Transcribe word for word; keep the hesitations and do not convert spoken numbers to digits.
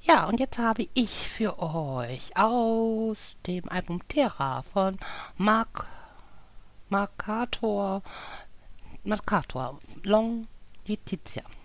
Ja, und jetzt habe ich für euch aus dem Album Terra von Mark Mercator, Mercator, Long Letizia.